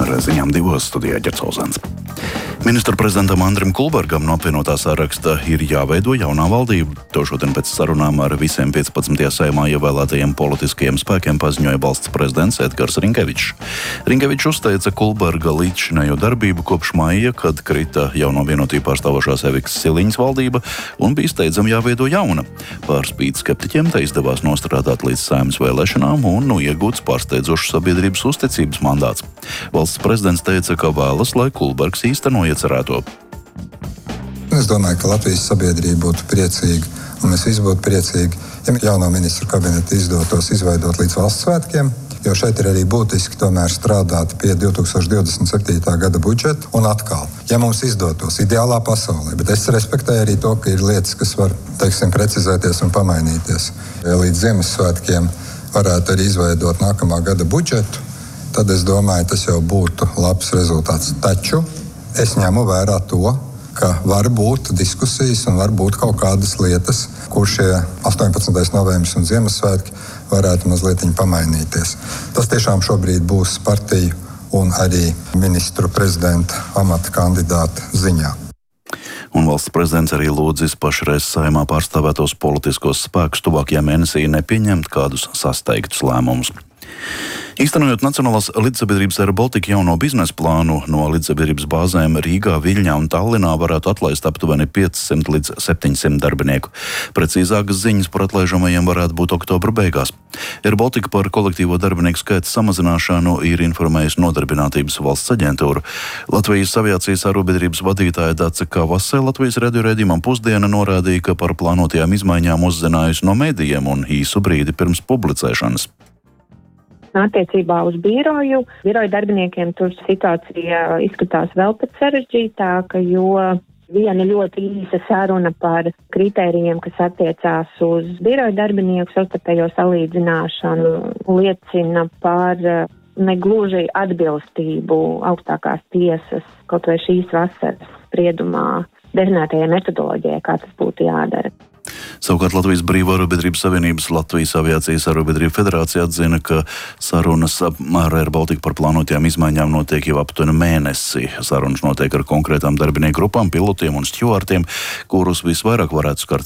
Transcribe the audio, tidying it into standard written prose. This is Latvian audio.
ar ziņām 2 studijā Ģercauzens. Ministru prezidentam Andrim Kulbergam no apvienotā saraksta ir jāveido jaunā valdība. To šodien pēc sarunām ar visiem 15. Saeimā ievēlētajiem politiskajiem spēkiem paziņoja valsts prezidents Edgars Rinkevičs. Rinkevičs uzteica Kulberga līdzšinējo darbību kopš maija, kad krita jauno vienotību pārstāvošās Evikas Siliņas valdība un bija steidzami jāveido jauna. Par spīti skeptiķiem te izdevās nostrādāt līdz Saeimas vēlēšanām un iegūts pārsteidzošs sabiedrības uzticības mandāts. Valsts prezidents teica, ka vēlas, lai Kulbergs īsteno iecerēto. Es domāju, ka Latvijas sabiedrība būtu priecīga, un mēs visi būtu priecīgi, ja jauno ministru kabinetu izdotos izveidot līdz valsts svētkiem, jo šeit ir arī būtiski tomēr strādāt pie 2027. gada budžeta un atkal. Ja mums izdotos ideālā pasaulē, bet es respektēju arī to, ka ir lietas, kas var, precizēties un pamainīties. Ja līdz Ziemassvētkiem varētu arī izveidot nākamā gada budžetu, tad es domāju, tas jau būtu labs rezultāts. Taču es ņemu vērā to, ka var būt diskusijas un var būt kaut kādas lietas, kur šie 18. novembris un Ziemassvētki varētu mazliet pamainīties. Tas tiešām šobrīd būs partiju un arī ministru prezidenta amata kandidāta ziņā. Un valsts prezidents arī lūdzis pašreiz Saeimā pārstāvētos politiskos spēkus tuvākajā mēnesī nepieņemt kādus sasteigtus lēmumus. Īstenojot Nacionālās lidsabiedrības Air Baltica jauno biznesa plānu, no lidsabiedrības bāzēm Rīgā, Viļņā un Tallinā varētu atlaist aptuveni 500 līdz 700 darbinieku. Precīzākas ziņas par atlaižamajiem varētu būt oktobra beigās. Air Baltica par kolektīvo darbinieku skaita samazināšanu ir informējusi Nodarbinātības valsts aģentūra. Latvijas aviācijas arobiedrības vadītāja Dace Kavase Latvijas radio raidījumam Pusdiena norādīja, ka par plānotajām izmaiņām uzzinājusi no medijiem un īsu brīdi pirms publicēšanas. Attiecībā uz biroju darbiniekiem tur situācija izskatās vēl pēc sarežģītāka, jo viena ļoti īsa saruna par kritērijiem, kas attiecās uz biroju darbinieku savstarpējo salīdzināšanu, liecina par negluži atbilstību augstākās tiesas, kaut vai šīs vasaras spriedumā definētajai metodoloģijai, kā tas būtu jādara. Savukārt Latvijas Brīvo arobiedrības savienības Latvijas aviācijas arobiedrību federācija atzina, ka sarunas ar Air Baltica par plānotajām izmaiņām notiek jau aptuveni mēnesi. Sarunas notiek ar konkrētām darbinieku grupām, pilotiem un stjuartiem, kurus visvairāk varētu skart